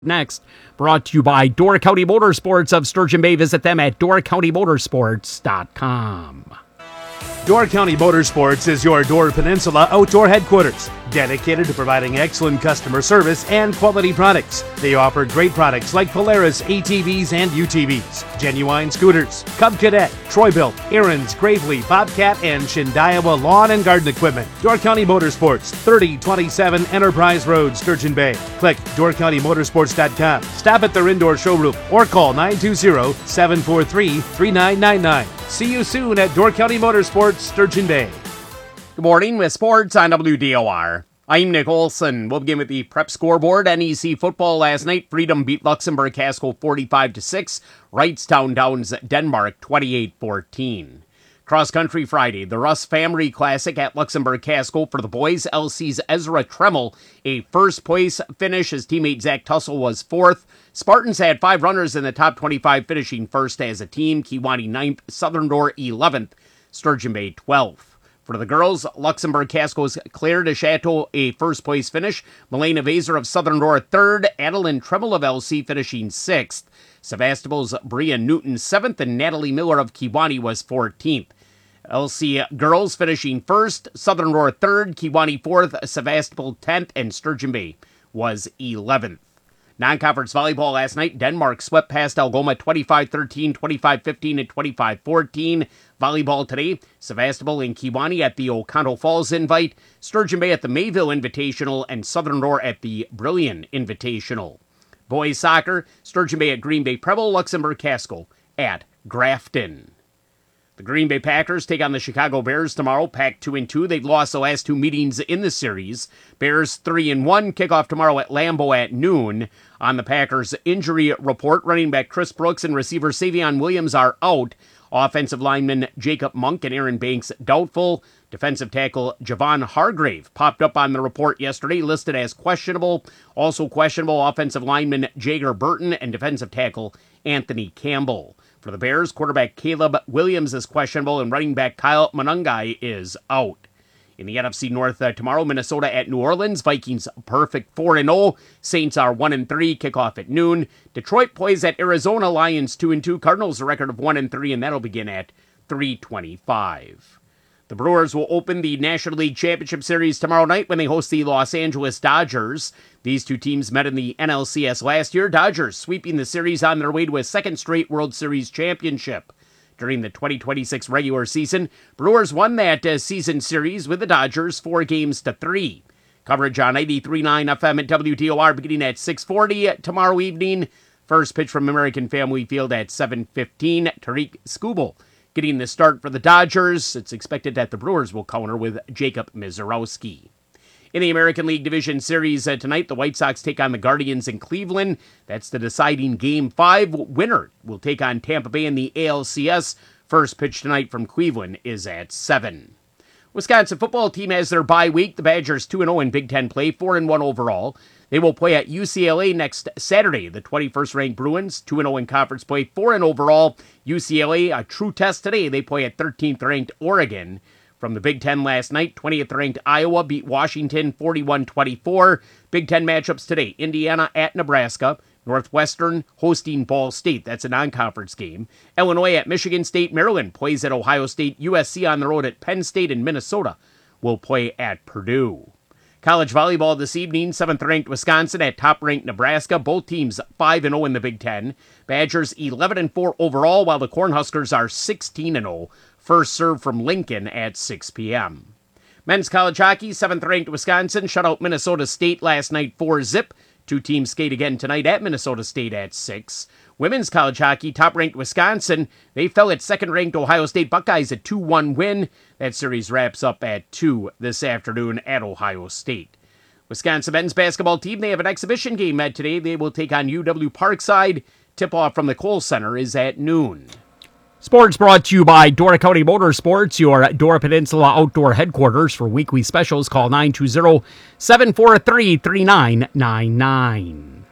Next, brought to you by Door County Motorsports of Sturgeon Bay. Visit them at doorcountymotorsports.com. Door County Motorsports is your Door Peninsula outdoor headquarters, dedicated to providing excellent customer service and quality products. They offer great products like Polaris ATVs and UTVs, genuine scooters, Cub Cadet, Troy-Bilt, Aaron's, Gravely, Bobcat, and Shindayawa lawn and garden equipment. Door County Motorsports, 3027 Enterprise Road, Sturgeon Bay. Click doorcountymotorsports.com. Stop at their indoor showroom or call 920-743-3999. See you soon at Door County Motorsports, Sturgeon Bay. Good morning with sports on WDOR. I'm Nick Olson. We'll begin with the prep scoreboard. NEC football last night. Freedom beat Luxembourg Casco 45-6. Wrightstown downs Denmark 28-14. Cross country Friday. The Russ Family Classic at Luxembourg Casco for the boys. LC's Ezra Tremmel a first place finish. His teammate Zach Tussle was fourth. Spartans had 5 runners in the top 25, finishing first as a team. Kewanee 9th, Southern Door 11th, Sturgeon Bay 12th. For the girls, Luxembourg Casco's Claire de Chateau a first place finish. Milena Vaser of Southern Door 3rd. Adeline Tremmel of LC finishing 6th. Sevastopol's Bria Newton 7th, and Natalie Miller of Kewanee was 14th. LC girls finishing 1st, Southern Door 3rd, Kewanee 4th, Sevastopol 10th, and Sturgeon Bay was 11th. Non-conference volleyball last night. Denmark swept past Algoma 25-13, 25-15, and 25-14. Volleyball today. Sevastopol and Kewanee at the Oconto Falls Invite. Sturgeon Bay at the Mayville Invitational, and Southern Door at the Brillion Invitational. Boys soccer. Sturgeon Bay at Green Bay Preble. Luxembourg Casco at Grafton. The Green Bay Packers take on the Chicago Bears tomorrow. Pack 2-2. They've lost the last 2 meetings in the series. Bears 3-1. Kickoff tomorrow at Lambeau at noon. On the Packers injury report, running back Chris Brooks and receiver Savion Williams are out. Offensive lineman Jacob Monk and Aaron Banks doubtful. Defensive tackle Javon Hargrave popped up on the report yesterday, listed as questionable. Also questionable offensive lineman Jager Burton and defensive tackle Anthony Campbell. For the Bears, quarterback Caleb Williams is questionable, and running back Kyle Monungai is out. In the NFC North tomorrow, Minnesota at New Orleans. Vikings perfect 4-0. Saints are 1-3. Kickoff at noon. Detroit plays at Arizona. Lions 2-2. Cardinals a record of 1-3, and that'll begin at 3:25. The Brewers will open the National League Championship Series tomorrow night when they host the Los Angeles Dodgers. These two teams met in the NLCS last year. Dodgers sweeping the series on their way to a second straight World Series championship. During the 2026 regular season, Brewers won that season series with the Dodgers 4-3. Coverage on 93.9 FM at WDOR beginning at 6:40 tomorrow evening. First pitch from American Family Field at 7:15. Tariq Skubal getting the start for the Dodgers. It's expected that the Brewers will counter with Jacob Mizorowski. In the American League Division Series tonight, the White Sox take on the Guardians in Cleveland. That's the deciding Game 5. Winner will take on Tampa Bay in the ALCS. First pitch tonight from Cleveland is at 7. Wisconsin football team has their bye week. The Badgers 2-0 in Big Ten play, 4-1 overall. They will play at UCLA next Saturday. The 21st ranked Bruins, 2-0 in conference play, 4-0 overall. UCLA, a true test today. They play at 13th ranked Oregon. From the Big Ten last night, 20th ranked Iowa beat Washington 41-24. Big Ten matchups today. Indiana at Nebraska. Northwestern hosting Ball State. That's a non-conference game. Illinois at Michigan State. Maryland plays at Ohio State. USC on the road at Penn State, and Minnesota will play at Purdue. College volleyball this evening, 7th ranked Wisconsin at top ranked Nebraska. Both teams 5-0 in the Big Ten. Badgers 11-4 overall, while the Cornhuskers are 16-0. First serve from Lincoln at 6 p.m. Men's college hockey, 7th ranked Wisconsin shut out Minnesota State last night 4-0. Two teams skate again tonight at Minnesota State at 6. Women's college hockey, top-ranked Wisconsin, they fell at second-ranked Ohio State Buckeyes, a 2-1 win. That series wraps up at 2 this afternoon at Ohio State. Wisconsin men's basketball team, they have an exhibition game today. They will take on UW Parkside. Tip-off from the Kohl Center is at noon. Sports brought to you by Door County Motorsports, your Door Peninsula outdoor headquarters. For weekly specials, call 920-743-3999.